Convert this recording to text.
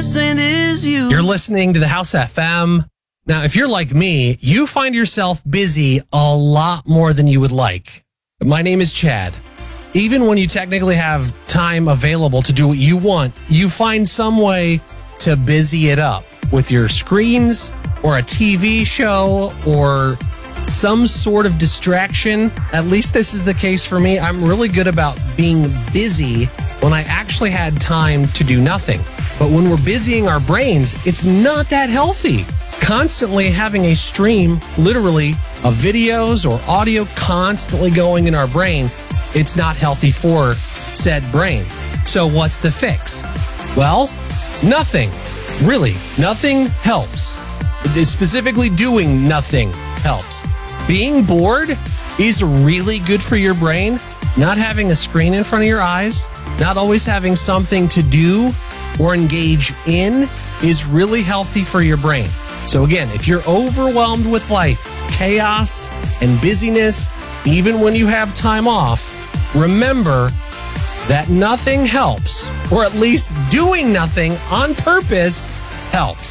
blessing is you. You're listening to the House FM. Now, if you're like me, you find yourself busy a lot more than you would like. My name is Chad. Even when you technically have time available to do what you want, you find some way to busy it up with your screens or a TV show or some sort of distraction. At least this is the case for me. I'm really good about being busy when I actually had time to do nothing. But when we're busying our brains, it's not that healthy. Constantly having a stream, literally, of videos or audio constantly going in our brain, it's not healthy for said brain. So what's the fix? Well, nothing. Really, nothing helps. Specifically doing nothing helps. Being bored is really good for your brain. Not having a screen in front of your eyes, not always having something to do or engage in is really healthy for your brain. So again, if you're overwhelmed with life, chaos, and busyness, even when you have time off, remember that nothing helps, or at least doing nothing on purpose helps.